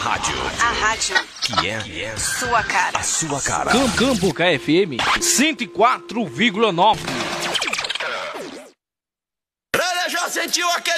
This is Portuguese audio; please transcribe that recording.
rádio. A rádio Que é sua cara. A sua cara. Campo KFM 104,9. Já sentiu aquele